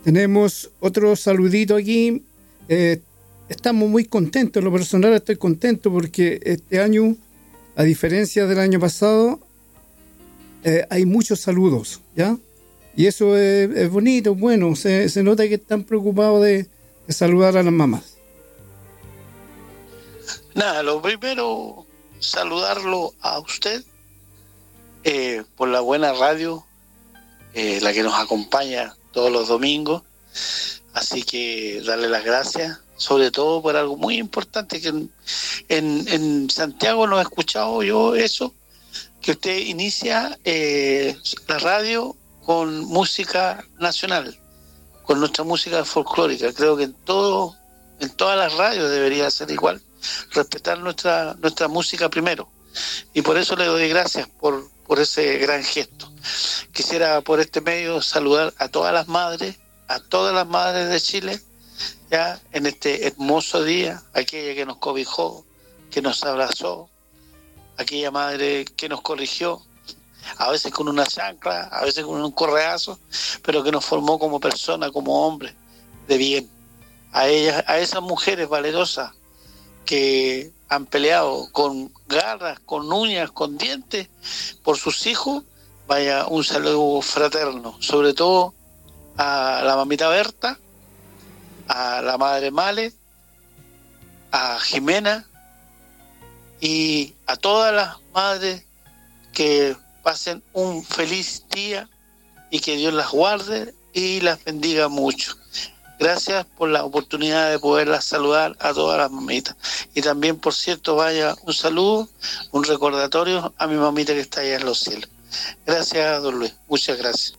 Tenemos otro saludito aquí. Estamos muy contentos, en lo personal estoy contento porque este año, a diferencia del año pasado, hay muchos saludos, ¿ya? Y eso es bonito, bueno, se nota que están preocupados de saludar a las mamás. Nada, lo primero, saludarlo a usted por la buena radio, la que nos acompaña todos los domingos. Así que darle las gracias, sobre todo por algo muy importante que en Santiago no he escuchado yo eso, que usted inicia la radio con música nacional, con nuestra música folclórica. Creo que en todas las radios debería ser igual, respetar nuestra música primero. Y por eso le doy gracias por ese gran gesto. Quisiera por este medio saludar a todas las madres de Chile, ya en este hermoso día, aquella que nos cobijó, que nos abrazó, aquella madre que nos corrigió, a veces con una chancla, a veces con un correazo, pero que nos formó como personas, como hombres de bien. A ellas, a esas mujeres valerosas que han peleado con garras, con uñas, con dientes por sus hijos, vaya un saludo fraterno, sobre todo a la mamita Berta, a la madre Male, a Jimena y a todas las madres que pasen un feliz día y que Dios las guarde y las bendiga mucho. Gracias por la oportunidad de poderlas saludar a todas las mamitas. Y también, por cierto, vaya un saludo, un recordatorio a mi mamita que está allá en los cielos. Gracias, don Luis. Muchas gracias.